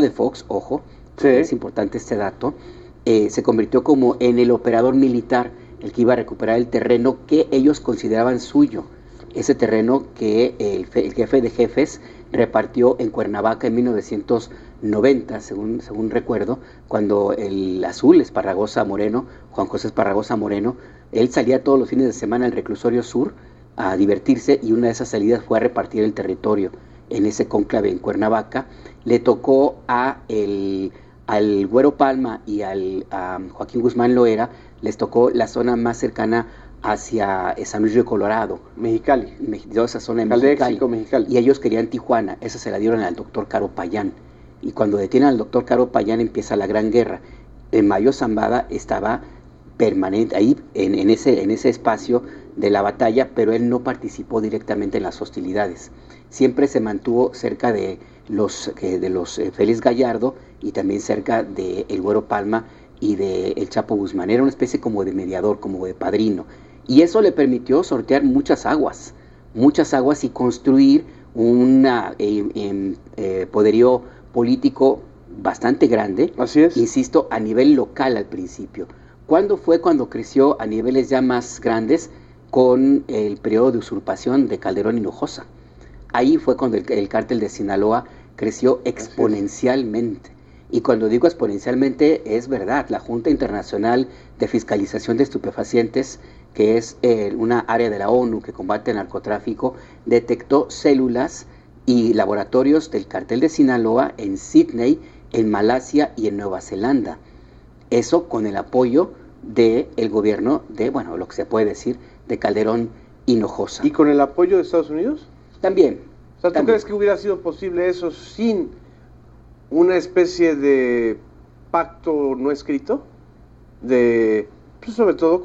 de Fox, ojo, Sí. es importante este dato, se convirtió como en el operador militar, el que iba a recuperar el terreno que ellos consideraban suyo, ese terreno que el jefe de jefes repartió en Cuernavaca en 1990, según recuerdo, cuando el azul Esparragosa Moreno, Juan José Esparragosa Moreno, él salía todos los fines de semana al reclusorio sur a divertirse, y una de esas salidas fue a repartir el territorio en ese cónclave en Cuernavaca. Le tocó al Güero Palma y a Joaquín Guzmán Loera, les tocó la zona más cercana hacia San Luis Río Colorado, Mexicali. toda esa zona de Mexicali. Y ellos querían Tijuana, esa se la dieron al doctor Caro Payán. Y cuando detienen al doctor Caro Payán empieza la Gran Guerra. En Mayo Zambada estaba permanente ahí en ese espacio de la batalla, pero él no participó directamente en las hostilidades. Siempre se mantuvo cerca de los Félix Gallardo, y también cerca de el Güero Palma y de el Chapo Guzmán. Era una especie como de mediador, como de padrino. Y eso le permitió sortear muchas aguas y construir un poderío político bastante grande. Así es. Insisto, a nivel local al principio. ¿Cuándo fue cuando creció a niveles ya más grandes? Con el periodo de usurpación de Calderón Hinojosa. Ahí fue cuando el cártel de Sinaloa creció exponencialmente. Y cuando digo exponencialmente, es verdad. La Junta Internacional de Fiscalización de Estupefacientes, que es una área de la ONU que combate el narcotráfico, detectó células y laboratorios del cártel de Sinaloa en Sydney, en Malasia y en Nueva Zelanda. Eso con el apoyo del gobierno de, bueno, lo que se puede decir, de Calderón Hinojosa. ¿Y con el apoyo de Estados Unidos? También. O sea, ¿tú crees que hubiera sido posible eso sin una especie de pacto no escrito? Pues sobre todo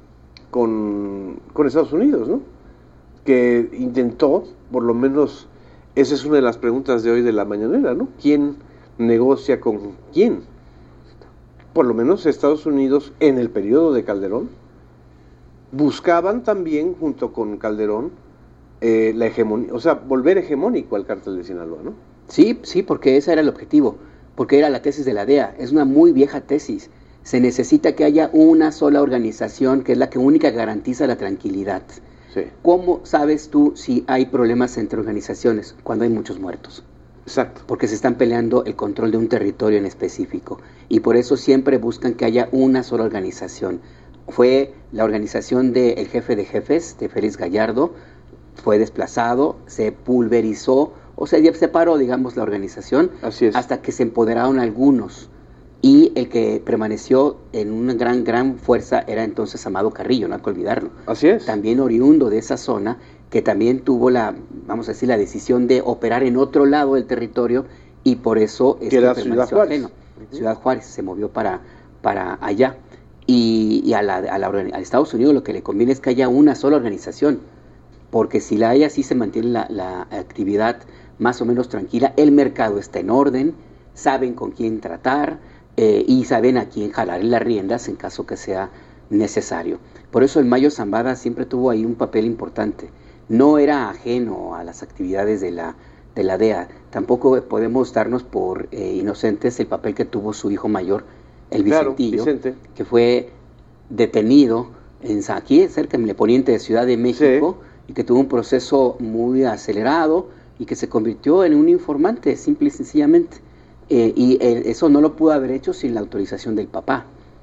con Estados Unidos, ¿no? Que intentó, por lo menos, esa es una de las preguntas de hoy de la mañanera, ¿no? ¿Quién negocia con quién? Por lo menos Estados Unidos, en el periodo de Calderón, buscaban también, junto con Calderón, la hegemonía, o sea, volver hegemónico al cártel de Sinaloa, ¿no? Sí, porque ese era el objetivo, porque era la tesis de la DEA, es una muy vieja tesis. Se necesita que haya una sola organización, que es la que única garantiza la tranquilidad. Sí. ¿Cómo sabes tú si hay problemas entre organizaciones? Cuando hay muchos muertos. Exacto. Porque se están peleando el control de un territorio en específico, y por eso siempre buscan que haya una sola organización. Fue la organización del jefe de jefes, de Félix Gallardo, fue desplazado, se pulverizó, o sea, separó, digamos, la organización. Así es. Hasta que se empoderaron algunos, y el que permaneció en una gran fuerza era entonces Amado Carrillo, no hay que olvidarlo. Así es. También oriundo de esa zona, que también tuvo la decisión de operar en otro lado del territorio, y por eso que era Ciudad Juárez. Ciudad Juárez se movió para allá. Y a Estados Unidos lo que le conviene es que haya una sola organización, porque si la hay así se mantiene la actividad más o menos tranquila, el mercado está en orden, saben con quién tratar, y saben a quién jalar las riendas en caso que sea necesario. Por eso el Mayo Zambada siempre tuvo ahí un papel importante. No era ajeno a las actividades de la DEA. Tampoco podemos darnos por inocentes el papel que tuvo su hijo mayor, el Vicentillo, Vicente, que fue detenido aquí cerca en el poniente de Ciudad de México, sí, y que tuvo un proceso muy acelerado y que se convirtió en un informante, simple y sencillamente. Eso no lo pudo haber hecho sin la autorización del papá.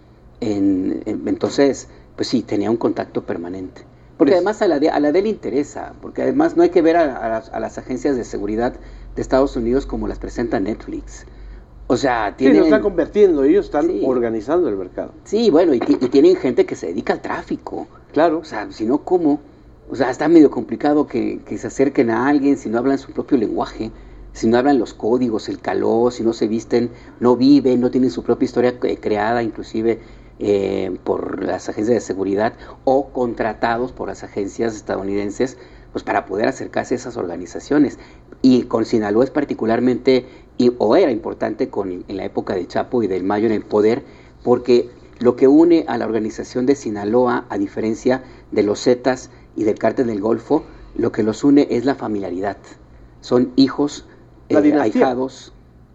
Entonces, pues sí, tenía un contacto permanente. Porque además a la DEA le interesa, porque además no hay que ver a las agencias de seguridad de Estados Unidos como las presenta Netflix. O sea, sí, lo están convirtiendo, ellos están organizando el mercado. Sí, bueno, y tienen gente que se dedica al tráfico. Claro. O sea, si no, ¿cómo? O sea, está medio complicado que se acerquen a alguien si no hablan su propio lenguaje, si no hablan los códigos, el caló, si no se visten, no viven, no tienen su propia historia creada, inclusive por las agencias de seguridad o contratados por las agencias estadounidenses, pues para poder acercarse a esas organizaciones. Y con Sinaloa es particularmente, o era importante en la época del Chapo y del Mayo en el poder, porque lo que une a la organización de Sinaloa, a diferencia de los Zetas y del Cártel del Golfo, lo que los une es la familiaridad. Son hijos, ahijados,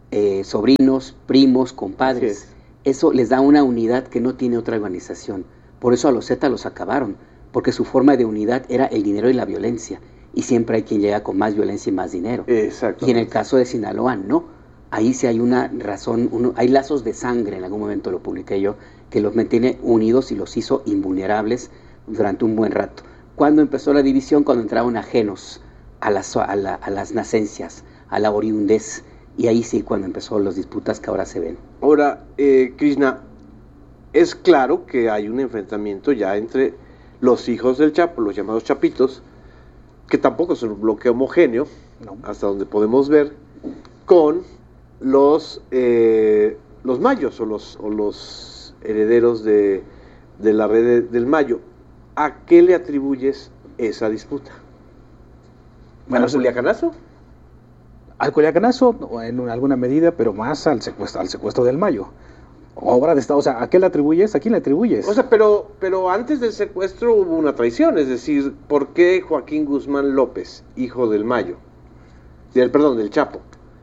sobrinos, primos, compadres. Eso les da una unidad que no tiene otra organización. Por eso a los Zetas los acabaron, porque su forma de unidad era el dinero y la violencia. Y siempre hay quien llega con más violencia y más dinero. Exacto. Y en el caso de Sinaloa, no. Ahí sí hay una razón, hay lazos de sangre, en algún momento lo publiqué yo, que los mantiene unidos y los hizo invulnerables durante un buen rato. ¿Cuándo empezó la división? Cuando entraron ajenos a las nacencias, a la oriundez. Y ahí sí, cuando empezó las disputas que ahora se ven. Ahora, Krishna, es claro que hay un enfrentamiento ya entre los hijos del Chapo, los llamados Chapitos, que tampoco es un bloque homogéneo, no, hasta donde podemos ver, con los Mayos o los herederos de la red del Mayo. ¿A qué le atribuyes esa disputa? Bueno, ¿Al Culiacanazo? Al Culiacanazo, en alguna medida, pero más al secuestro del Mayo. Obra de Estado, o sea, ¿a qué le atribuyes? ¿A quién le atribuyes? O sea, pero antes del secuestro hubo una traición, es decir, ¿por qué Joaquín Guzmán López, hijo del Mayo, del Chapo,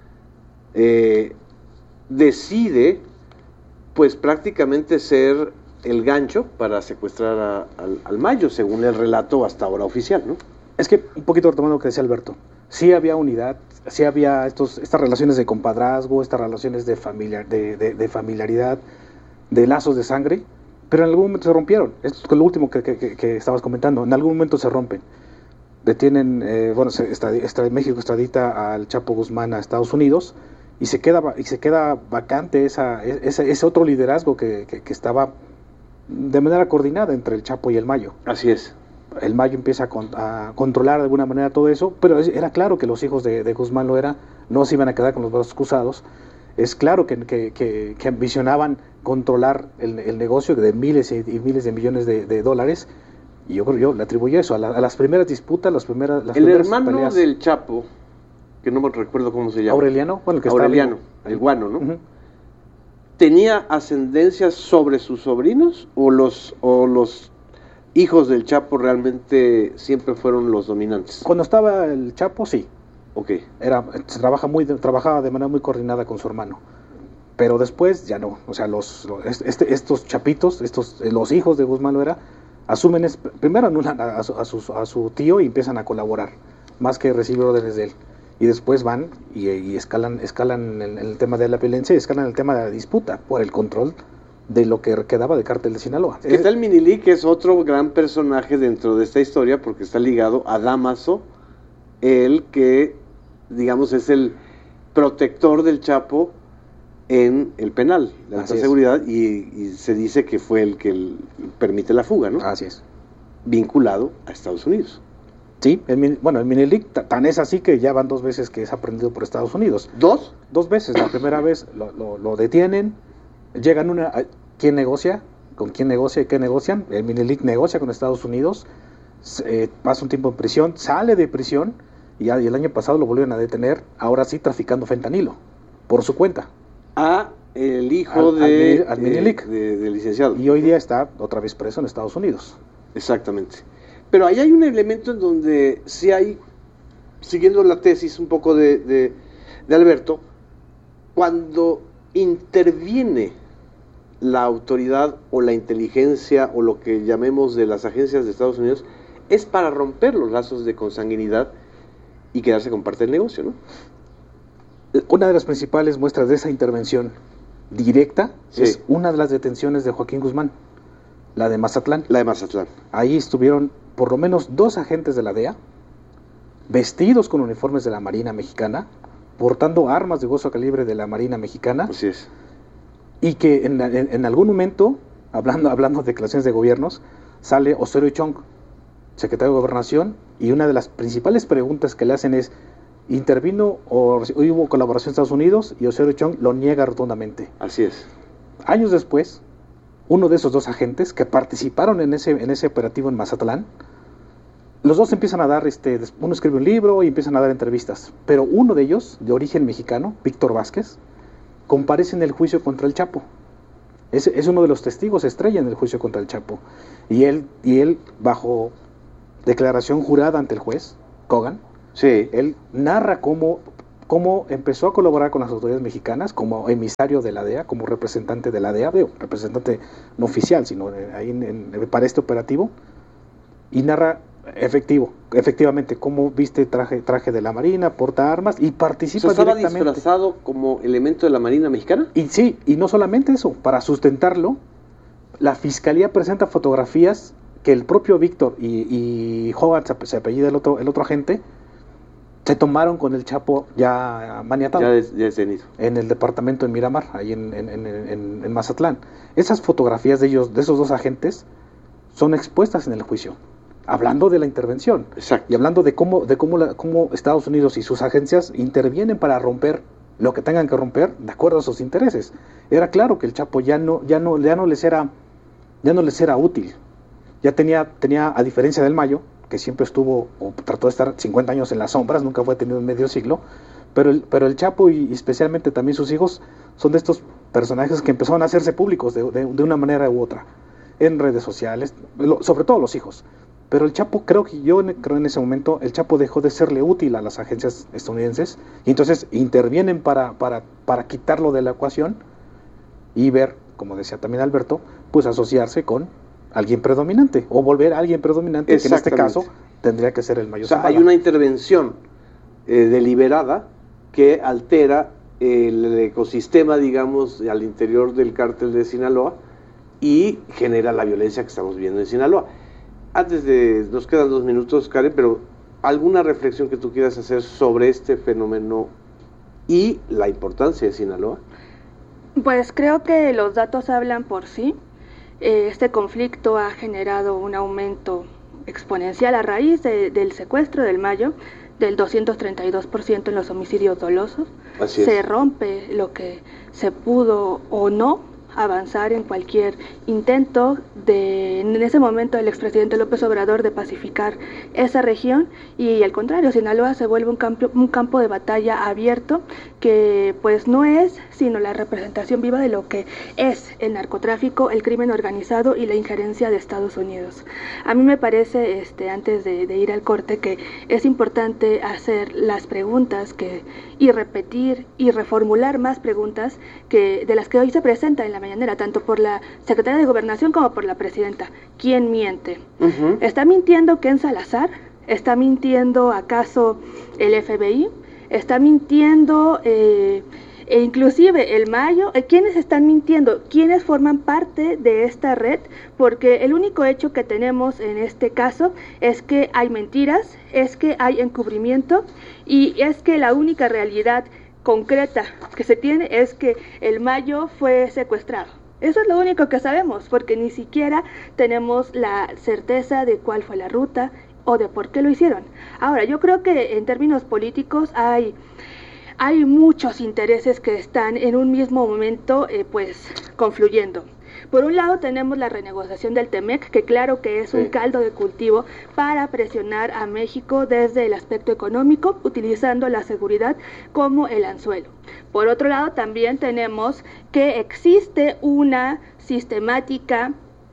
decide, pues prácticamente ser el gancho para secuestrar al Mayo, según el relato hasta ahora oficial, ¿no? Es que, un poquito retomando lo que decía Alberto, sí había unidad, sí había estas relaciones de compadrazgo, estas relaciones de familiaridad, de lazos de sangre, pero en algún momento se rompieron. Esto es lo último que estabas comentando, en algún momento se rompen. Detienen, México extradita al Chapo Guzmán a Estados Unidos y se queda vacante ese otro liderazgo que estaba de manera coordinada entre el Chapo y el Mayo. Así es. El Mayo empieza a controlar de alguna manera todo eso, pero era claro que los hijos de Guzmán Loera no se iban a quedar con los brazos cruzados. Es claro que ambicionaban controlar el negocio de miles y miles de millones de dólares, y yo le atribuyo eso a las primeras disputas, las primeras hermano peleas. Del Chapo, que no me recuerdo cómo se llama. Aureliano, bueno, el guano, ¿no? Uh-huh. ¿Tenía ascendencia sobre sus sobrinos o los hijos del Chapo realmente siempre fueron los dominantes? Cuando estaba el Chapo, sí. Okay. Trabajaba de manera muy coordinada con su hermano. Pero después ya no. O sea, estos chapitos, los hijos de Guzmán Loera, asumen, primero anulan a su tío y empiezan a colaborar, más que recibir órdenes de él. Y después van y escalan en el tema de la violencia y escalan el tema de la disputa por el control de lo que quedaba del cártel de Sinaloa. ¿Qué tal Minilic, que es otro gran personaje dentro de esta historia, porque está ligado a Dámaso, el que, digamos, es el protector del Chapo en el penal de alta seguridad, y se dice que fue el que permite la fuga, ¿no? Así es. Vinculado a Estados Unidos. Sí, el Minilic tan es así que ya van 2 veces que es aprendido por Estados Unidos. ¿Dos? 2 veces. La primera vez lo detienen, llegan ¿quién negocia? ¿Con quién negocia y qué negocian? El Minilic negocia con Estados Unidos, pasa un tiempo en prisión, sale de prisión y el año pasado lo volvieron a detener, ahora sí traficando fentanilo, por su cuenta. El hijo del licenciado. Y hoy día está otra vez preso en Estados Unidos. Exactamente. Pero ahí hay un elemento en donde sí hay, siguiendo la tesis un poco de Alberto, cuando interviene la autoridad o la inteligencia o lo que llamemos de las agencias de Estados Unidos, es para romper los lazos de consanguinidad y quedarse con parte del negocio, ¿no? Una de las principales muestras de esa intervención directa es una de las detenciones de Joaquín Guzmán, la de Mazatlán. Ahí estuvieron por lo menos 2 agentes de la DEA, vestidos con uniformes de la Marina Mexicana, portando armas de grueso calibre de la Marina Mexicana. Así es. Y que en algún momento, hablando de declaraciones de gobiernos, sale Osorio Chong, secretario de Gobernación, y una de las principales preguntas que le hacen es: ¿intervino o hubo colaboración de Estados Unidos? Y Osorio Chong lo niega rotundamente. Así es. Años después, uno de esos 2 agentes que participaron en ese operativo en Mazatlán, los 2 empiezan a dar, uno escribe un libro y empiezan a dar entrevistas, pero uno de ellos, de origen mexicano, Víctor Vázquez, comparece en el juicio contra el Chapo. Es uno de los testigos estrella en el juicio contra el Chapo. Y él, bajo declaración jurada ante el juez, Kogan, él narra cómo cómo empezó a colaborar con las autoridades mexicanas como emisario de la DEA, como representante de la DEA, representante no oficial, sino ahí para este operativo, y narra efectivamente cómo viste traje de la Marina, porta armas y participa ¿Estaba directamente. disfrazado como elemento de la Marina Mexicana? Y sí, y no solamente eso, para sustentarlo, la Fiscalía presenta fotografías que el propio Víctor y Howard, se apellida el otro agente, se tomaron con el Chapo ya maniatado. Ya detenido. En el departamento de Miramar, ahí en Mazatlán. Esas fotografías de esos dos agentes, son expuestas en el juicio, hablando de la intervención. Exacto. Y hablando de cómo Estados Unidos y sus agencias intervienen para romper lo que tengan que romper de acuerdo a sus intereses. Era claro que el Chapo ya no les era útil. Ya tenía, a diferencia del Mayo, que siempre estuvo o trató de estar 50 años en las sombras, nunca fue detenido en medio siglo, pero el Chapo y especialmente también sus hijos son de estos personajes que empezaron a hacerse públicos de una manera u otra, en redes sociales, sobre todo los hijos. Pero el Chapo, creo en ese momento, el Chapo dejó de serle útil a las agencias estadounidenses y entonces intervienen para quitarlo de la ecuación y ver, como decía también Alberto, pues asociarse con alguien predominante o volver a alguien predominante, que en este caso tendría que ser el Mayo Zambada. Hay una intervención deliberada que altera el ecosistema, digamos, al interior del cártel de Sinaloa y genera la violencia que estamos viendo en Sinaloa. Nos quedan 2 minutos, Karen, pero ¿alguna reflexión que tú quieras hacer sobre este fenómeno y la importancia de Sinaloa? Pues creo que los datos hablan por sí. Este conflicto ha generado un aumento exponencial a raíz del secuestro del Mayo, del 232% en los homicidios dolosos. Así es. Se rompe lo que se pudo o no avanzar en cualquier intento en ese momento el expresidente López Obrador de pacificar esa región, y al contrario, Sinaloa se vuelve un campo de batalla abierto que pues no es sino la representación viva de lo que es el narcotráfico, el crimen organizado y la injerencia de Estados Unidos. A mí me parece, antes de ir al corte, que es importante hacer las preguntas y repetir y reformular más preguntas de las que hoy se presentan en la mañanera, tanto por la secretaria de Gobernación como por la presidenta. ¿Quién miente? Uh-huh. ¿Está mintiendo Ken Salazar? ¿Está mintiendo acaso el FBI? ¿Está mintiendo inclusive el Mayo? ¿Quiénes están mintiendo? ¿Quiénes forman parte de esta red? Porque el único hecho que tenemos en este caso es que hay mentiras, es que hay encubrimiento y es que la única realidad concreta que se tiene es que el Mayo fue secuestrado. Eso es lo único que sabemos, porque ni siquiera tenemos la certeza de cuál fue la ruta o de por qué lo hicieron. Ahora, yo creo que en términos políticos hay muchos intereses que están en un mismo momento pues confluyendo. Por un lado tenemos la renegociación del TEMEC, que claro que es un caldo de cultivo para presionar a México desde el aspecto económico, utilizando la seguridad como el anzuelo. Por otro lado también tenemos que existe una sistemática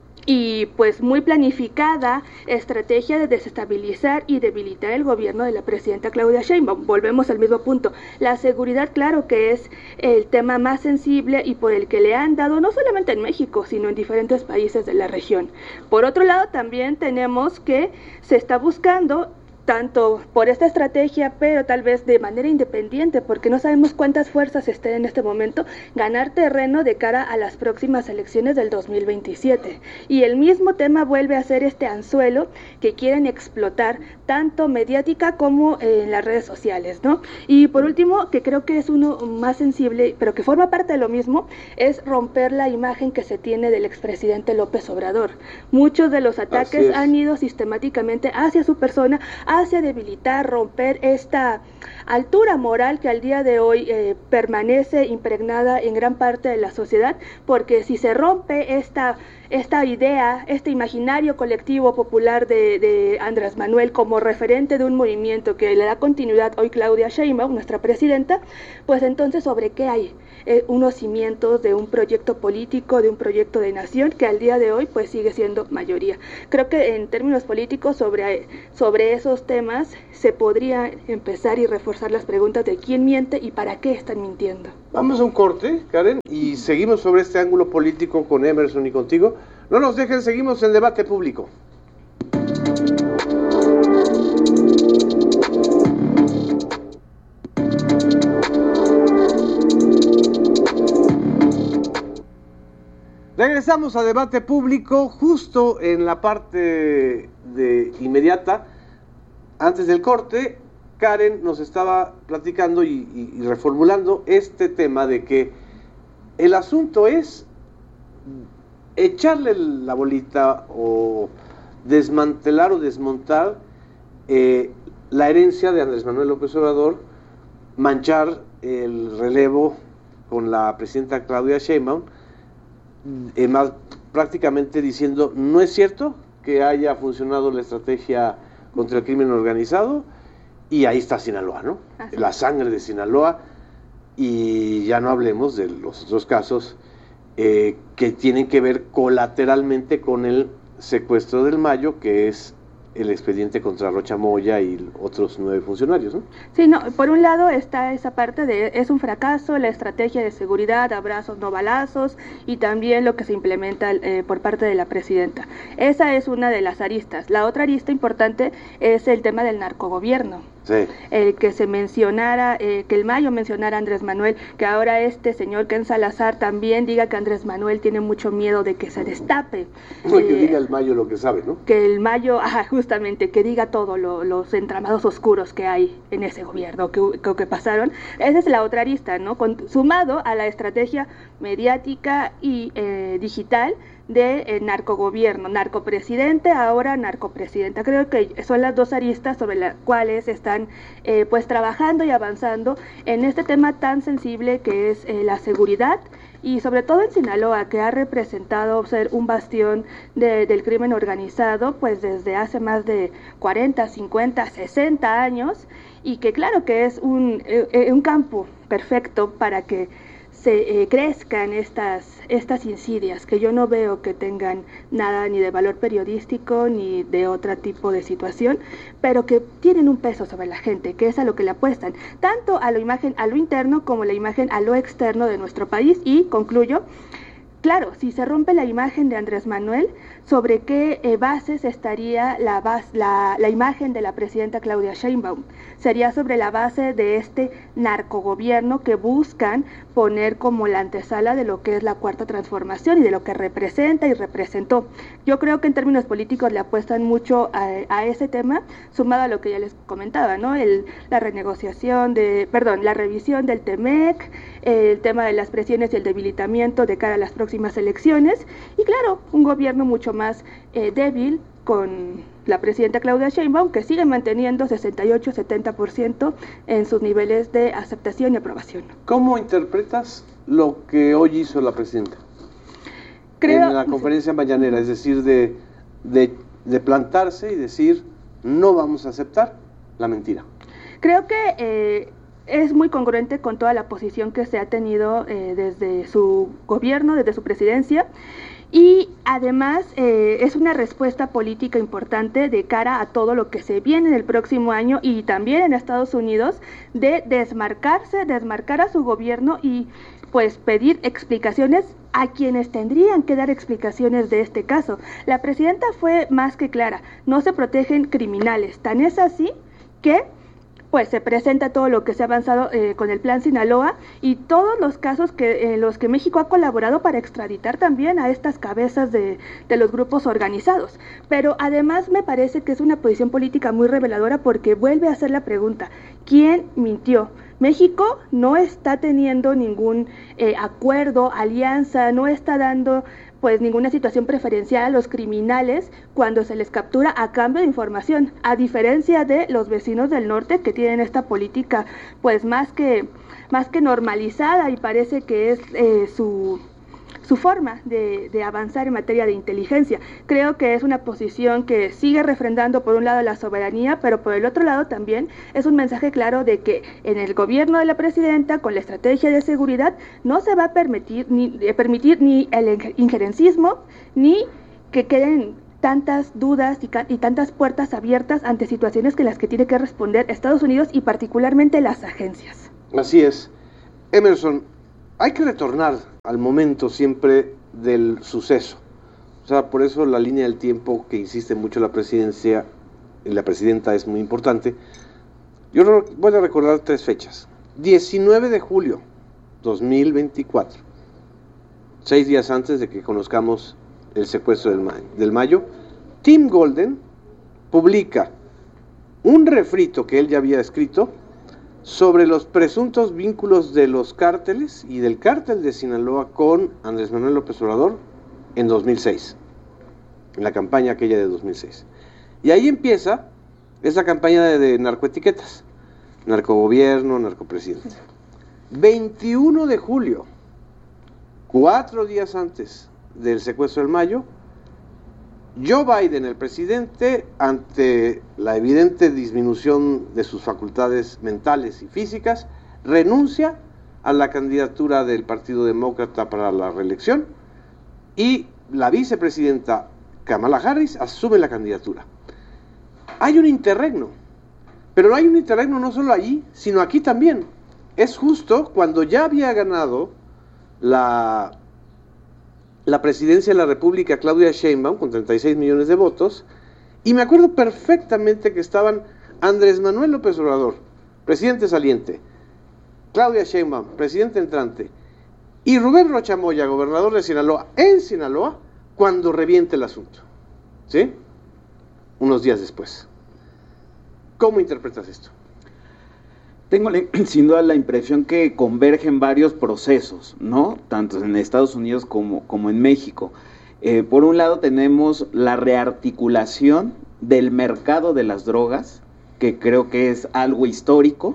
y pues muy planificada estrategia de desestabilizar y debilitar el gobierno de la presidenta Claudia Sheinbaum. Volvemos al mismo punto. La seguridad, claro que es el tema más sensible y por el que le han dado, no solamente en México, sino en diferentes países de la región. Por otro lado, también tenemos que se está buscando, tanto por esta estrategia, pero tal vez de manera independiente, porque no sabemos cuántas fuerzas estén en este momento, ganar terreno de cara a las próximas elecciones del 2027. Y el mismo tema vuelve a ser este anzuelo que quieren explotar, tanto mediática como en las redes sociales, ¿no? Y por último, que creo que es uno más sensible, pero que forma parte de lo mismo, es romper la imagen que se tiene del expresidente López Obrador. Muchos de los ataques han ido sistemáticamente hacia su persona, hacia debilitar, romper esta altura moral que al día de hoy permanece impregnada en gran parte de la sociedad, porque si se rompe esta idea, este imaginario colectivo popular de Andrés Manuel como referente de un movimiento que le da continuidad hoy Claudia Sheinbaum, nuestra presidenta, pues entonces ¿sobre qué hay? unos cimientos de un proyecto político, de un proyecto de nación que al día de hoy pues sigue siendo mayoría. Creo que en términos políticos sobre esos temas se podría empezar y reforzar las preguntas de quién miente y para qué están mintiendo. Vamos a un corte, Karen, y seguimos sobre este ángulo político con Emerson y contigo. No nos dejen, seguimos el debate público. Regresamos a debate público justo en la parte de inmediata. Antes del corte, Karen nos estaba platicando y reformulando este tema de que el asunto es echarle la bolita o desmantelar o desmontar la herencia de Andrés Manuel López Obrador, manchar el relevo con la presidenta Claudia Sheinbaum, más prácticamente diciendo no es cierto que haya funcionado la estrategia contra el crimen organizado, y ahí está Sinaloa, ¿no? La sangre de Sinaloa, y ya no hablemos de los otros casos que tienen que ver colateralmente con el secuestro del Mayo, que es el expediente contra Rocha Moya y otros 9 funcionarios, ¿no? Sí, no, por un lado está esa parte de es un fracaso la estrategia de seguridad, abrazos no balazos, y también lo que se implementa por parte de la presidenta. Esa es una de las aristas. La otra arista importante es el tema del narcogobierno. Sí. El que se mencionara, que el Mayo mencionara a Andrés Manuel, que ahora este señor Ken Salazar también diga que Andrés Manuel tiene mucho miedo de que se destape. Que diga el Mayo lo que sabe, ¿no? Que el Mayo, justamente, que diga todo los entramados oscuros que hay en ese gobierno, que pasaron. Esa es la otra arista, ¿no? Sumado a la estrategia mediática y digital de narcogobierno, narcopresidente, ahora narcopresidenta. Creo que son las dos aristas sobre las cuales están pues trabajando y avanzando en este tema tan sensible que es la seguridad, y sobre todo en Sinaloa, que ha representado ser un bastión del crimen organizado pues desde hace más de 40, 50, 60 años, y que claro que es un campo perfecto para que se crezcan estas insidias, que yo no veo que tengan nada ni de valor periodístico ni de otro tipo de situación, pero que tienen un peso sobre la gente, que es a lo que le apuestan, tanto a la imagen, a lo interno, como la imagen a lo externo de nuestro país. Y concluyo, claro, si se rompe la imagen de Andrés Manuel, ¿sobre qué bases estaría la imagen de la presidenta Claudia Sheinbaum? Sería sobre la base de este narcogobierno que buscan poner como la antesala de lo que es la Cuarta Transformación y de lo que representa y representó. Yo creo que en términos políticos le apuestan mucho a ese tema, sumado a lo que ya les comentaba, ¿no? La revisión del TEMEC, el tema de las presiones y el debilitamiento de cara a las próximas elecciones, y claro, un gobierno mucho más débil con la presidenta Claudia Sheinbaum, que sigue manteniendo 68-70% en sus niveles de aceptación y aprobación. ¿Cómo interpretas lo que hoy hizo la presidenta? En la conferencia mañanera, es decir, de plantarse y decir, no vamos a aceptar la mentira. Creo que es muy congruente con toda la posición que se ha tenido desde su gobierno, desde su presidencia, y además es una respuesta política importante de cara a todo lo que se viene en el próximo año, y también en Estados Unidos, de desmarcar a su gobierno y pues pedir explicaciones a quienes tendrían que dar explicaciones de este caso. La presidenta fue más que clara: no se protegen criminales. Tan es así que pues se presenta todo lo que se ha avanzado con el Plan Sinaloa y todos los casos en los que México ha colaborado para extraditar también a estas cabezas de los grupos organizados. Pero además me parece que es una posición política muy reveladora, porque vuelve a hacer la pregunta: ¿quién mintió? México no está teniendo ningún acuerdo, alianza, no está dando pues ninguna situación preferencial a los criminales cuando se les captura a cambio de información, a diferencia de los vecinos del norte, que tienen esta política pues más que normalizada, y parece que es su su forma de avanzar en materia de inteligencia. Creo que es una posición que sigue refrendando por un lado la soberanía, pero por el otro lado también es un mensaje claro de que en el gobierno de la presidenta, con la estrategia de seguridad, no se va a permitir ni el injerencismo, ni que queden tantas dudas y tantas puertas abiertas ante situaciones que las que tiene que responder Estados Unidos y particularmente las agencias. Así es. Emerson, hay que retornar al momento siempre del suceso. O sea, por eso la línea del tiempo que insiste mucho la presidencia y la presidenta es muy importante. Yo voy a recordar 3 fechas. 19 de julio 2024, 6 días antes de que conozcamos el secuestro del Mayo, Tim Golden publica un refrito que él ya había escrito sobre los presuntos vínculos de los cárteles y del cártel de Sinaloa con Andrés Manuel López Obrador en 2006, en la campaña aquella de 2006. Y ahí empieza esa campaña de narcoetiquetas, narcogobierno, narcopresidente. 21 de julio, 4 días antes del secuestro del Mayo, Joe Biden, el presidente, ante la evidente disminución de sus facultades mentales y físicas, renuncia a la candidatura del Partido Demócrata para la reelección y la vicepresidenta Kamala Harris asume la candidatura. Hay un interregno, pero hay un interregno no solo allí, sino aquí también. Es justo cuando ya había ganado la presidencia de la República Claudia Sheinbaum con 36 millones de votos, y me acuerdo perfectamente que estaban Andrés Manuel López Obrador, presidente saliente, Claudia Sheinbaum, presidente entrante, y Rubén Rocha Moya, gobernador de Sinaloa, en Sinaloa, cuando reviente el asunto, ¿sí? Unos días después. ¿Cómo interpretas esto? Tengo sin duda la impresión que convergen varios procesos, ¿no? Tanto en Estados Unidos como en México. Por un lado tenemos la rearticulación del mercado de las drogas, que creo que es algo histórico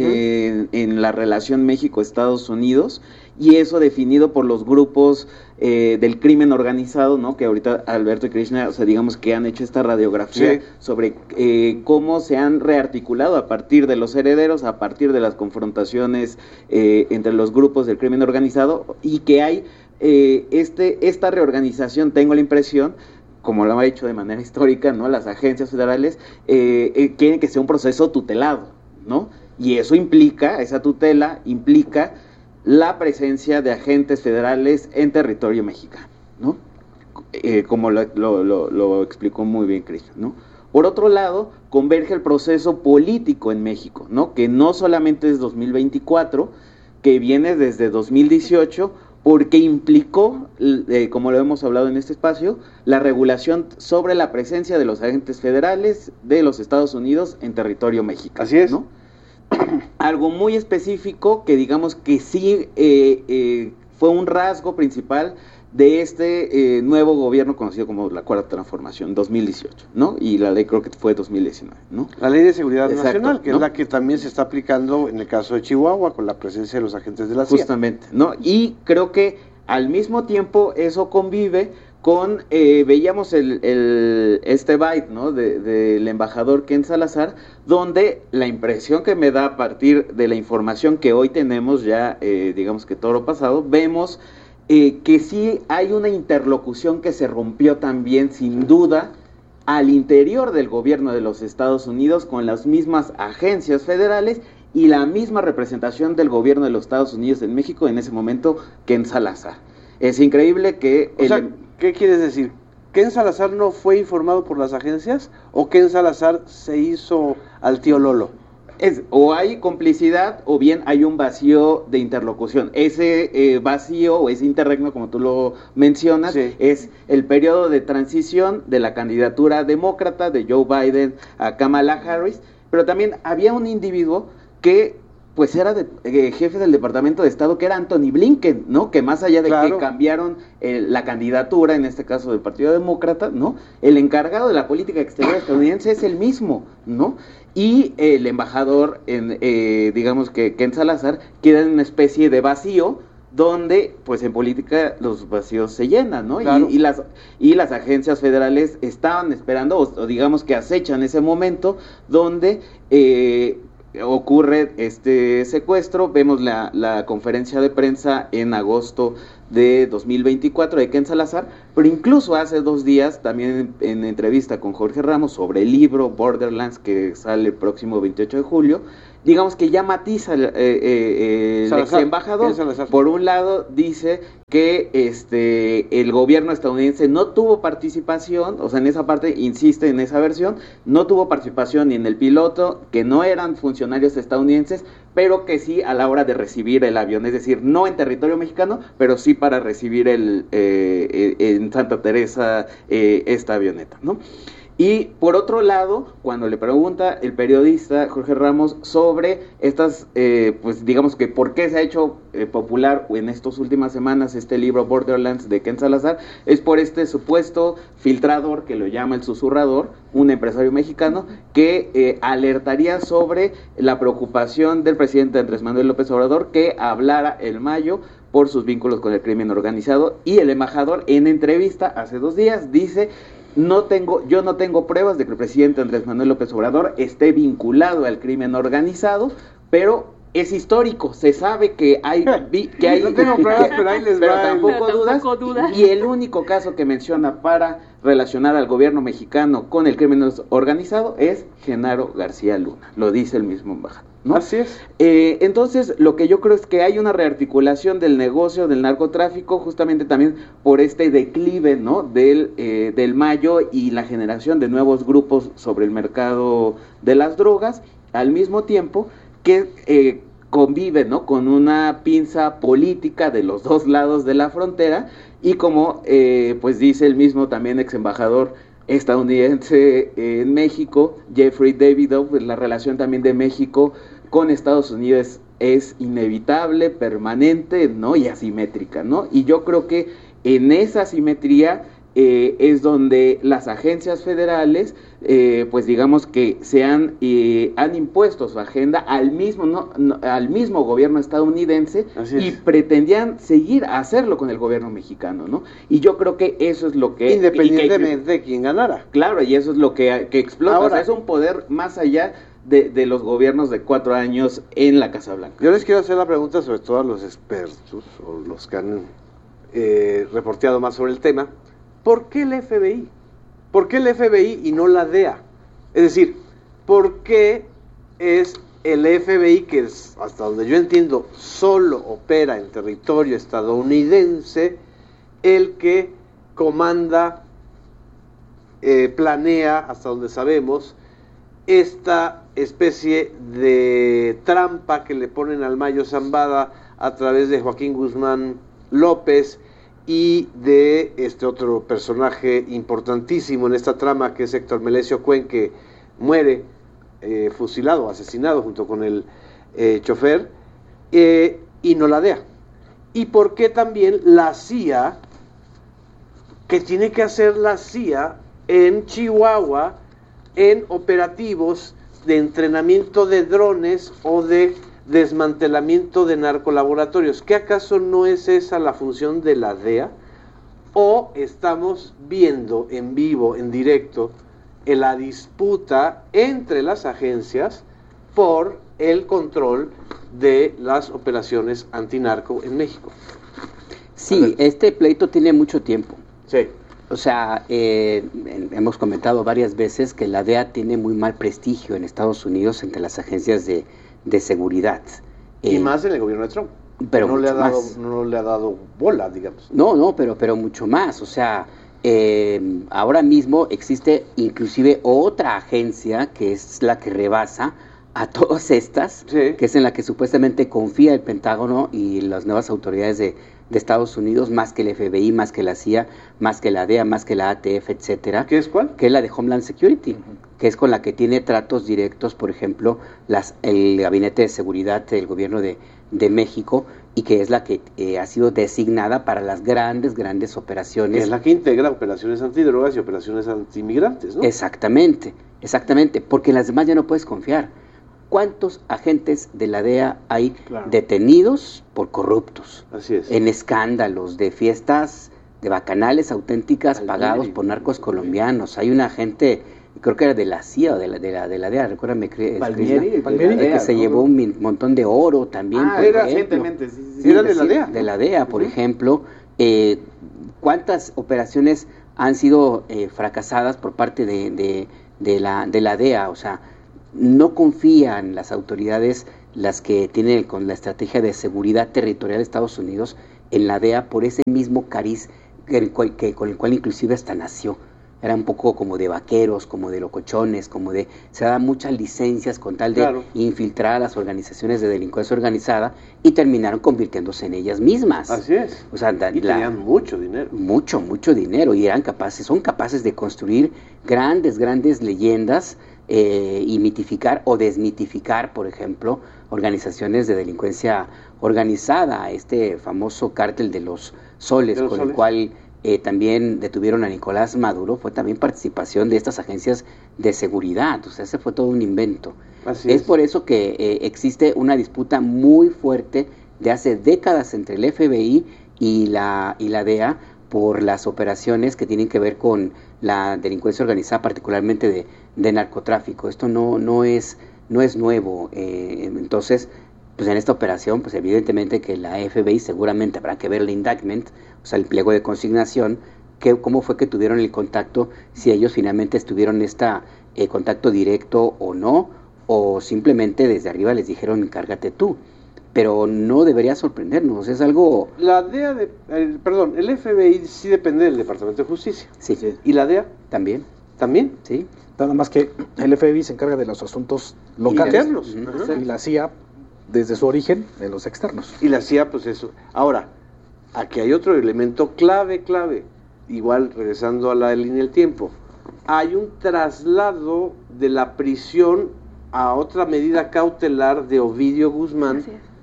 en la relación México-Estados Unidos, y eso definido por los grupos del crimen organizado, ¿no? Que ahorita Alberto y Krishna, o sea, digamos que han hecho esta radiografía sobre cómo se han rearticulado a partir de los herederos, a partir de las confrontaciones entre los grupos del crimen organizado, y que hay esta reorganización, tengo la impresión, como lo ha hecho de manera histórica, ¿no? Las agencias federales quieren que sea un proceso tutelado, ¿no? Y eso implica, esa tutela implica la presencia de agentes federales en territorio mexicano, ¿no? Como lo explicó muy bien Cristian, ¿no? Por otro lado, converge el proceso político en México, ¿no? Que no solamente es 2024, que viene desde 2018, porque implicó, como lo hemos hablado en este espacio, la regulación sobre la presencia de los agentes federales de los Estados Unidos en territorio mexicano. Así es, ¿no? Algo muy específico que digamos que sí fue un rasgo principal de este nuevo gobierno conocido como la Cuarta Transformación, 2018, ¿no? Y la ley creo que fue 2019, ¿no? La Ley de Seguridad Nacional, que ¿no? es la que también se está aplicando en el caso de Chihuahua con la presencia de los agentes de la CIA. Justamente, ¿no? Y creo que al mismo tiempo eso convive con, veíamos este byte, ¿no? Del embajador Ken Salazar, donde la impresión que me da a partir de la información que hoy tenemos ya, digamos que todo lo pasado, vemos que sí hay una interlocución que se rompió también, sin duda, al interior del gobierno de los Estados Unidos con las mismas agencias federales y la misma representación del gobierno de los Estados Unidos en México en ese momento, Ken Salazar. Es increíble que... O sea, ¿qué quieres decir? ¿Ken Salazar no fue informado por las agencias o Ken Salazar se hizo al tío Lolo? O hay complicidad o bien hay un vacío de interlocución. Ese vacío o ese interregno, como tú lo mencionas, sí, es el periodo de transición de la candidatura demócrata de Joe Biden a Kamala Harris, pero también había un individuo que pues era jefe del Departamento de Estado, que era Anthony Blinken, ¿no? Que más allá de que cambiaron la candidatura, en este caso del Partido Demócrata, ¿no? El encargado de la política exterior estadounidense es el mismo, ¿no? Y el embajador, digamos que Ken Salazar, queda en una especie de vacío, donde pues en política los vacíos se llenan, ¿no? Claro. Y las agencias federales estaban esperando, o digamos que acechan ese momento donde ocurre este secuestro. Vemos la conferencia de prensa en agosto de 2024 de Ken Salazar, pero incluso hace 2 días también en entrevista con Jorge Ramos sobre el libro Borderlands que sale el próximo 28 de julio, digamos que ya matiza el ex embajador. Por un lado dice que el gobierno estadounidense no tuvo participación, o sea, en esa parte insiste en esa versión, no tuvo participación ni en el piloto, que no eran funcionarios estadounidenses, pero que sí a la hora de recibir el avión, es decir, no en territorio mexicano, pero sí para recibir en Santa Teresa esta avioneta, ¿no? Y por otro lado, cuando le pregunta el periodista Jorge Ramos sobre estas, pues digamos que por qué se ha hecho popular en estas últimas semanas este libro Borderlands de Ken Salazar, es por este supuesto filtrador que lo llama el susurrador, un empresario mexicano que alertaría sobre la preocupación del presidente Andrés Manuel López Obrador que hablara el mayo por sus vínculos con el crimen organizado. Y el embajador en entrevista hace 2 días dice: yo no tengo pruebas de que el presidente Andrés Manuel López Obrador esté vinculado al crimen organizado, pero es histórico, se sabe que hay no tengo pruebas, pero ahí les va. Tampoco dudas. Y el único caso que menciona para relacionar al gobierno mexicano con el crimen organizado es Genaro García Luna, lo dice el mismo embajador, ¿no? Así es. Entonces, lo que yo creo es que hay una rearticulación del negocio del narcotráfico, justamente también por este declive, ¿no? del Mayo y la generación de nuevos grupos sobre el mercado de las drogas, al mismo tiempo que convive, ¿no? con una pinza política de los 2 lados de la frontera, y como pues dice el mismo también ex embajador estadounidense en México, Jeffrey Davidoff, pues la relación también de México con Estados Unidos es inevitable, permanente, ¿no? y asimétrica, ¿no? Y yo creo que en esa asimetría es donde las agencias federales, pues digamos que han impuesto su agenda al mismo gobierno estadounidense y pretendían seguir a hacerlo con el gobierno mexicano, ¿no? Y yo creo que eso es lo que... Independientemente de quién ganara. Claro, y eso es lo que explota. Ahora, o sea, es un poder más allá de los gobiernos de 4 años en la Casa Blanca. Yo les quiero hacer la pregunta sobre todo a los expertos o los que han reporteado más sobre el tema. ¿Por qué el FBI? ¿Por qué el FBI y no la DEA? Es decir, ¿por qué es el FBI, que es, hasta donde yo entiendo, solo opera en territorio estadounidense, el que comanda, planea, hasta donde sabemos, esta especie de trampa que le ponen al Mayo Zambada a través de Joaquín Guzmán López y de este otro personaje importantísimo en esta trama, que es Héctor Melesio Cuen, que muere fusilado, asesinado junto con el chofer, y no la DEA? ¿Y por qué también la CIA, que tiene que hacer la CIA en Chihuahua en operativos de entrenamiento de drones o de desmantelamiento de narcolaboratorios? ¿Qué acaso no es esa la función de la DEA? ¿O estamos viendo en vivo, en directo, en la disputa entre las agencias por el control de las operaciones antinarco en México? Sí, este pleito tiene mucho tiempo. Sí. O sea, hemos comentado varias veces que la DEA tiene muy mal prestigio en Estados Unidos entre las agencias de seguridad. Y más en el gobierno de Trump. Pero no le ha más. dado bola, digamos. No, pero mucho más. O sea, ahora mismo existe inclusive otra agencia que es la que rebasa a todas estas, sí, que es en la que supuestamente confía el Pentágono y las nuevas autoridades de Estados Unidos, más que el FBI, más que la CIA, más que la DEA, más que la ATF, etcétera. ¿Qué es cuál? Que es la de Homeland Security, que es con la que tiene tratos directos, por ejemplo, el Gabinete de Seguridad del Gobierno de México, y que es la que ha sido designada para las grandes operaciones. Es la que integra operaciones antidrogas y operaciones antimigrantes, ¿no? Exactamente, porque en las demás ya no puedes confiar. ¿cuántos agentes de la DEA hay detenidos por corruptos? Así es. En escándalos de fiestas de bacanales auténticas pagados por narcos colombianos. Hay un agente, creo que era de la CIA o de la DEA, recuérdame, Palmieri, que se llevó un montón de oro también. Era recientemente, era de la DEA. De la DEA, por ejemplo. ¿Cuántas operaciones han sido fracasadas por parte de la DEA? O sea, no confían las autoridades, las que tienen con la estrategia de seguridad territorial de Estados Unidos, en la DEA por ese mismo cariz con el cual inclusive hasta nació. Era un poco como de vaqueros, como de locochones, se daban muchas licencias con tal de infiltrar a las organizaciones de delincuencia organizada y terminaron convirtiéndose en ellas mismas. Así es. O sea, y tenían mucho dinero. Mucho dinero, y son capaces de construir grandes leyendas y mitificar o desmitificar, por ejemplo, organizaciones de delincuencia organizada. Este famoso cártel de los Soles, el cual también detuvieron a Nicolás Maduro, fue también participación de estas agencias de seguridad. O sea, ese fue todo un invento. Es por eso que existe una disputa muy fuerte de hace décadas entre el FBI y la DEA por las operaciones que tienen que ver con la delincuencia organizada, particularmente de narcotráfico. Esto no es nuevo. Entonces, pues en esta operación, pues evidentemente que la FBI seguramente habrá que ver el indictment, o sea, el pliego de consignación, cómo fue que tuvieron el contacto, si ellos finalmente estuvieron en contacto directo o no, o simplemente desde arriba les dijeron encárgate tú. Pero no debería sorprendernos, es algo... La DEA, el FBI sí depende del Departamento de Justicia. Sí. ¿Y la DEA? También. ¿También? Sí. Nada más que el FBI se encarga de los asuntos locales. Internos. Y la CIA, desde su origen, de los externos. Y la CIA, pues eso. Ahora, aquí hay otro elemento clave. Igual, regresando a la línea del tiempo. Hay un traslado de la prisión a otra medida cautelar de Ovidio Guzmán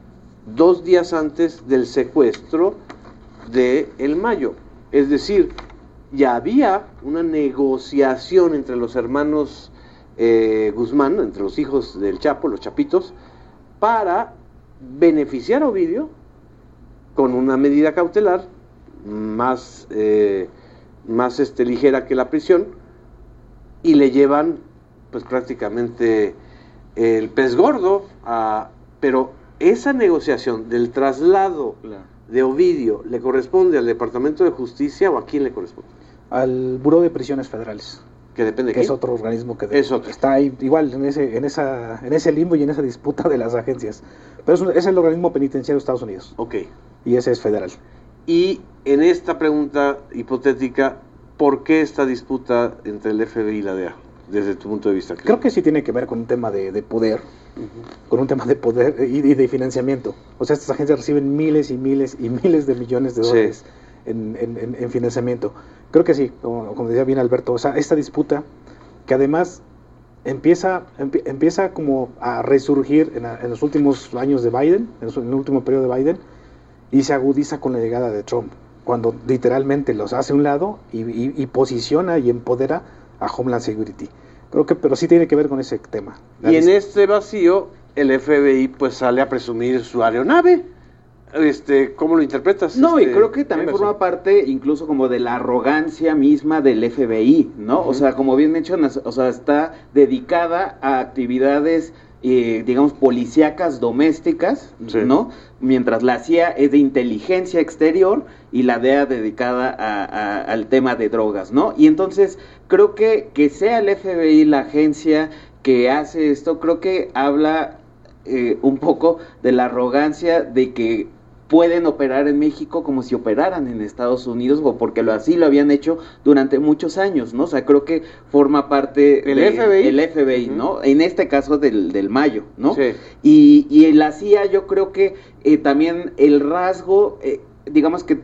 2 días antes del secuestro de El Mayo. Es decir, ya había una negociación entre los hermanos Guzmán, entre los hijos del Chapo, los Chapitos, para beneficiar a Ovidio con una medida cautelar más ligera que la prisión, y le llevan pues prácticamente el pez gordo, pero esa negociación del traslado de Ovidio, ¿le corresponde al Departamento de Justicia o a quién le corresponde? Al Buró de Prisiones Federales. Que depende de que quién. Es otro organismo que está ahí igual en ese limbo y en esa disputa de las agencias. Pero es el organismo penitenciario de Estados Unidos. Ok. Y ese es federal. Y en esta pregunta hipotética, ¿por qué esta disputa entre el FBI y la DEA? Desde tu punto de vista. Creo que sí tiene que ver con un tema de poder, con un tema de poder y de financiamiento. O sea, estas agencias reciben miles y miles y miles de millones de dólares en financiamiento. Creo que sí, como decía bien Alberto, o sea, esta disputa que además empieza como a resurgir en los últimos años de Biden, en el último periodo de Biden, y se agudiza con la llegada de Trump, cuando literalmente los hace a un lado y posiciona y empodera a Homeland Security. Creo que, pero sí tiene que ver con ese tema. Y en este vacío, el FBI pues sale a presumir su aeronave. ¿Cómo lo interpretas? No, y creo que también forma parte incluso como de la arrogancia misma del FBI, ¿no? O sea, como bien mencionas, o sea, está dedicada a actividades, digamos, policíacas domésticas, ¿no? Mientras la CIA es de inteligencia exterior y la DEA dedicada al tema de drogas, ¿no? Y entonces creo que sea el FBI la agencia que hace esto, creo que habla un poco de la arrogancia de que pueden operar en México como si operaran en Estados Unidos, o porque así lo habían hecho durante muchos años, ¿no? O sea, creo que forma parte el FBI, ¿no? En este caso del Mayo, ¿no? Sí. Y la CIA, yo creo que también el rasgo, digamos que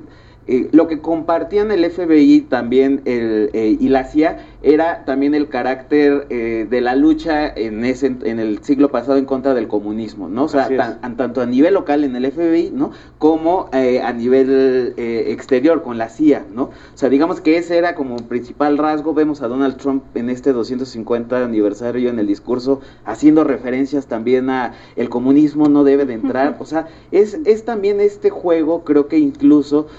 lo que compartían el FBI también y la CIA era también el carácter de la lucha en el siglo pasado en contra del comunismo, ¿no? O sea, tanto a nivel local en el FBI, ¿no? Como a nivel exterior con la CIA, ¿no? O sea, digamos que ese era como principal rasgo. Vemos a Donald Trump en este 250 aniversario en el discurso haciendo referencias también a el comunismo no debe de entrar. O sea, es también este juego, creo que incluso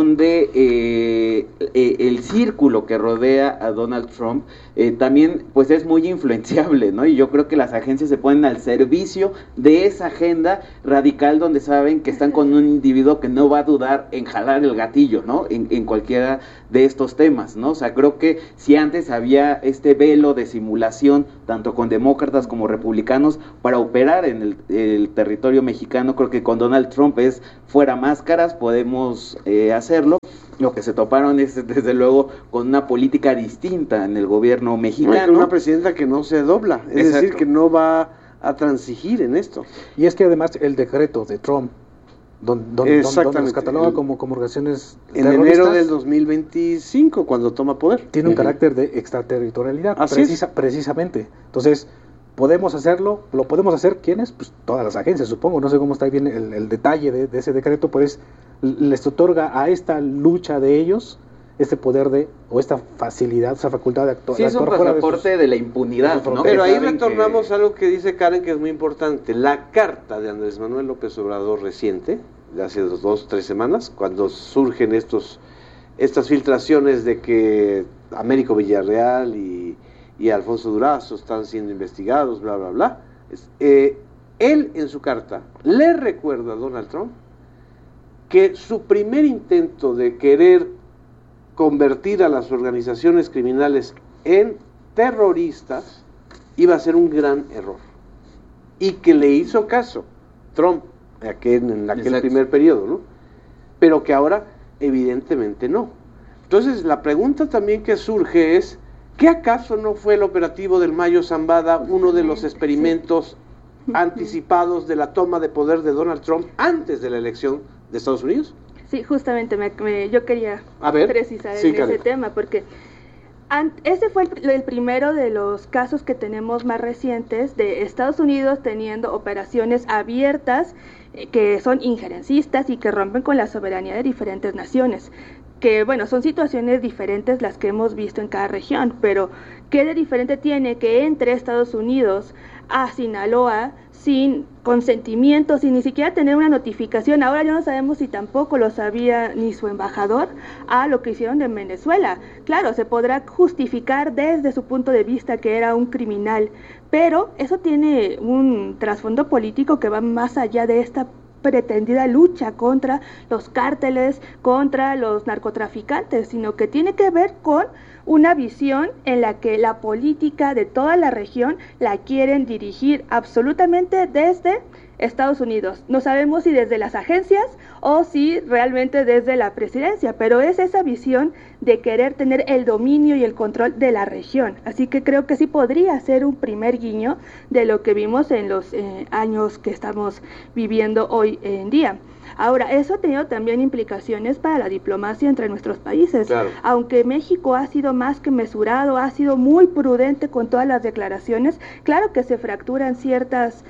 donde el círculo que rodea a Donald Trump también pues es muy influenciable, ¿no? Y yo creo que las agencias se ponen al servicio de esa agenda radical donde saben que están con un individuo que no va a dudar en jalar el gatillo, ¿no? En cualquiera de estos temas, ¿no? O sea, creo que si antes había este velo de simulación, tanto con demócratas como republicanos, para operar en el territorio mexicano, creo que con Donald Trump es fuera máscaras, podemos hacerlo. Lo que se toparon es, desde luego, con una política distinta en el gobierno mexicano. Una presidenta que no se dobla, es decir, que no va a transigir en esto. Y es que además el decreto de Trump, donde los cataloga como organizaciones en enero del 2025, cuando toma poder. Tiene un carácter de extraterritorialidad, precisamente. Entonces, podemos hacerlo, lo podemos hacer, ¿quiénes? Pues todas las agencias, supongo, no sé cómo está bien el detalle de ese decreto, pues les otorga a esta lucha de ellos este poder o esta facilidad, esa facultad de actuar. Sí, es un pasaporte de la impunidad, ¿no? Pero ahí retornamos a algo que dice Karen, que es muy importante. La carta de Andrés Manuel López Obrador reciente, de hace 2 o 3 semanas, cuando surgen estas filtraciones de que Américo Villarreal y Alfonso Durazo están siendo investigados, bla, bla, bla. Él en su carta le recuerda a Donald Trump que su primer intento de querer convertir a las organizaciones criminales en terroristas iba a ser un gran error, y que le hizo caso Trump en aquel primer periodo, ¿no? Pero que ahora evidentemente no. Entonces la pregunta también que surge es, ¿qué acaso no fue el operativo del Mayo Zambada uno de los experimentos anticipados de la toma de poder de Donald Trump antes de la elección de Estados Unidos? Sí, justamente yo quería precisar en ese tema, porque ese fue el primero de los casos que tenemos más recientes de Estados Unidos teniendo operaciones abiertas que son injerencistas y que rompen con la soberanía de diferentes naciones. Que bueno, son situaciones diferentes las que hemos visto en cada región, pero ¿qué de diferente tiene que entre Estados Unidos a Sinaloa sin consentimiento, sin ni siquiera tener una notificación? Ahora ya no sabemos si tampoco lo sabía ni su embajador a lo que hicieron en Venezuela. Claro, se podrá justificar desde su punto de vista que era un criminal, pero eso tiene un trasfondo político que va más allá de esta pretendida lucha contra los cárteles, contra los narcotraficantes, sino que tiene que ver con una visión en la que la política de toda la región la quieren dirigir absolutamente desde Estados Unidos. No sabemos si desde las agencias o si realmente desde la presidencia, pero es esa visión de querer tener el dominio y el control de la región. Así que creo que sí podría ser un primer guiño de lo que vimos en los años que estamos viviendo hoy en día. Ahora, eso ha tenido también implicaciones para la diplomacia entre nuestros países. Claro. Aunque México ha sido más que mesurado, ha sido muy prudente con todas las declaraciones, claro que se fracturan ciertas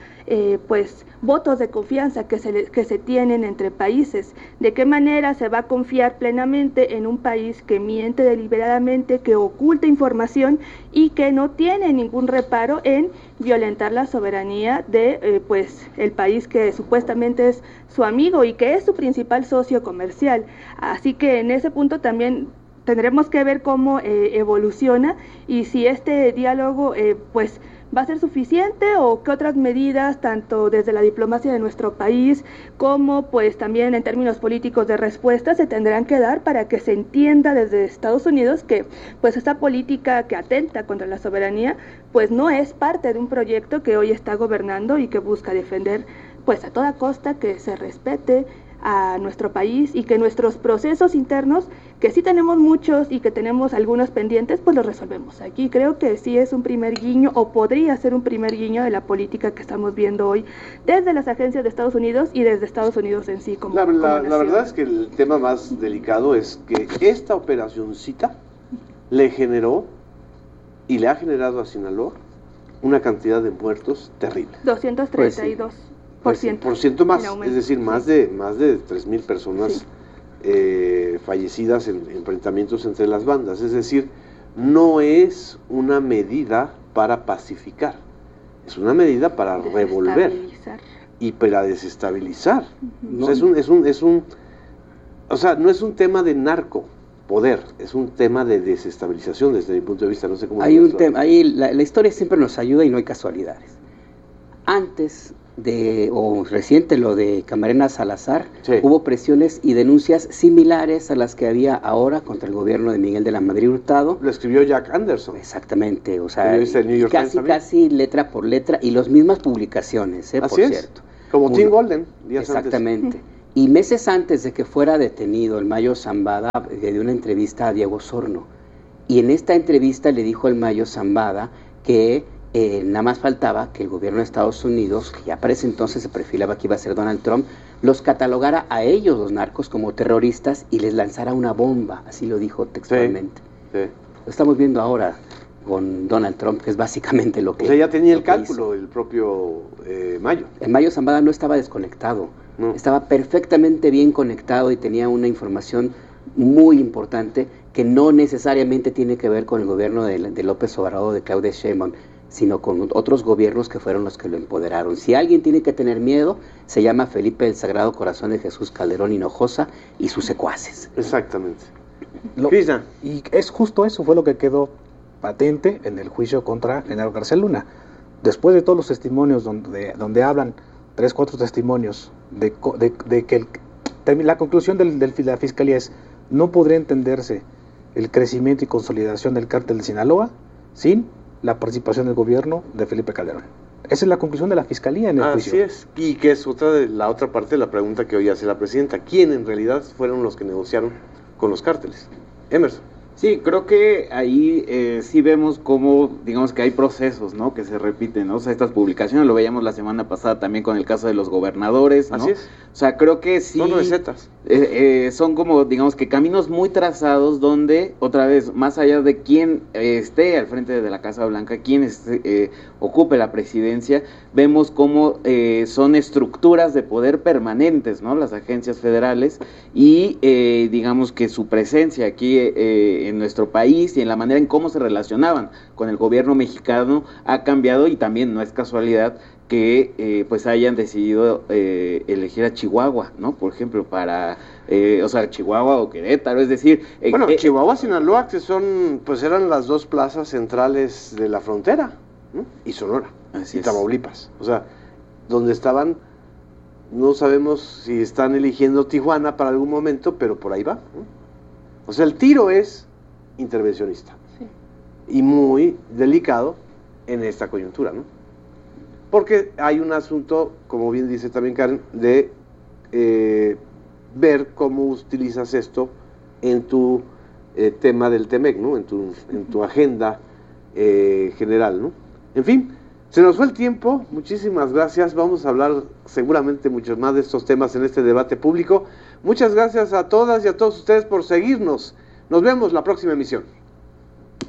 votos de confianza que se tienen entre países. ¿De qué manera se va a confiar plenamente en un país que miente deliberadamente, que oculta información y que no tiene ningún reparo en violentar la soberanía de el país que supuestamente es su amigo y que es su principal socio comercial? Así que en ese punto también tendremos que ver cómo evoluciona y si este diálogo ¿va a ser suficiente o qué otras medidas, tanto desde la diplomacia de nuestro país como también en términos políticos de respuesta, se tendrán que dar para que se entienda desde Estados Unidos que esta política que atenta contra la soberanía no es parte de un proyecto que hoy está gobernando y que busca defender a toda costa que se respete a nuestro país y que nuestros procesos internos, que sí tenemos muchos y que tenemos algunos pendientes, pues los resolvemos. Aquí creo que sí es un primer guiño, o podría ser un primer guiño de la política que estamos viendo hoy desde las agencias de Estados Unidos y desde Estados Unidos en sí como la nación. verdad es que el tema más delicado es que esta operacioncita le generó y le ha generado a Sinaloa una cantidad de muertos terrible. 232%. Por ciento más, es decir, más de 3,000 personas fallecidas en enfrentamientos entre las bandas. Es decir, no es una medida para pacificar, es una medida para revolver y para desestabilizar. No. O sea, no es un tema de narcopoder, es un tema de desestabilización desde mi punto de vista. No sé cómo. Hay un tema, la historia siempre nos ayuda y no hay casualidades. Antes o reciente lo de Camarena Salazar, sí, hubo presiones y denuncias similares a las que había ahora contra el gobierno de Miguel de la Madrid Hurtado. Lo escribió Jack Anderson. Exactamente, o sea, casi letra por letra, y las mismas publicaciones, por cierto. Como Tim Golden, días exactamente. antes. Y meses antes de que fuera detenido, el Mayo Zambada le dio una entrevista a Diego Osorno, y en esta entrevista le dijo el Mayo Zambada que nada más faltaba que el gobierno de Estados Unidos, que ya para ese entonces se perfilaba que iba a ser Donald Trump, los catalogara a ellos, los narcos, como terroristas y les lanzara una bomba, así lo dijo textualmente. Sí. Lo estamos viendo ahora con Donald Trump, que es básicamente lo que... O sea, ya tenía el hizo. cálculo el propio Mayo. El Mayo Zambada no estaba desconectado, no, estaba perfectamente bien conectado y tenía una información muy importante que no necesariamente tiene que ver con el gobierno de López Obrador, de Claudia Sheinbaum, sino con otros gobiernos que fueron los que lo empoderaron. Si alguien tiene que tener miedo, se llama Felipe del Sagrado Corazón de Jesús Calderón Hinojosa y sus secuaces. Exactamente. Y es justo eso, fue lo que quedó patente en el juicio contra Genaro García Luna. Después de todos los testimonios donde hablan 3, 4 testimonios de que la conclusión de la Fiscalía es: no podría entenderse el crecimiento y consolidación del cártel de Sinaloa sin la participación del gobierno de Felipe Calderón. Esa es la conclusión de la Fiscalía en el juicio. Así es, y que es la otra parte de la pregunta que hoy hace la presidenta: ¿quién en realidad fueron los que negociaron con los cárteles? Emerson. Sí, creo que ahí sí vemos cómo, digamos que hay procesos, ¿no?, que se repiten, ¿no? O sea, estas publicaciones lo veíamos la semana pasada también con el caso de los gobernadores, ¿no? Así es. O sea, creo que sí. Son recetas. Son como, digamos que caminos muy trazados donde, otra vez, más allá de quién esté al frente de la Casa Blanca, quién ocupe la presidencia, vemos cómo son estructuras de poder permanentes, ¿no?, las agencias federales, y digamos que su presencia aquí en nuestro país y en la manera en cómo se relacionaban con el gobierno mexicano ha cambiado, y también no es casualidad que pues hayan decidido elegir a Chihuahua, ¿no?, por ejemplo, para, o sea, Chihuahua o Querétaro, es decir... Bueno, Chihuahua, Sinaloa, que pues eran las dos plazas centrales de la frontera, ¿no?, y Sonora, Así y es. Tamaulipas, o sea, donde estaban, no sabemos si están eligiendo Tijuana para algún momento, pero por ahí va, ¿no? O sea, el tiro es intervencionista, Sí. y muy delicado en esta coyuntura, ¿no? Porque hay un asunto, como bien dice también Karen, de ver cómo utilizas esto en tu tema del TEMEC, ¿no?, en tu agenda general, ¿no? En fin, se nos fue el tiempo, muchísimas gracias, vamos a hablar seguramente mucho más de estos temas en este debate público. Muchas gracias a todas y a todos ustedes por seguirnos, nos vemos la próxima emisión.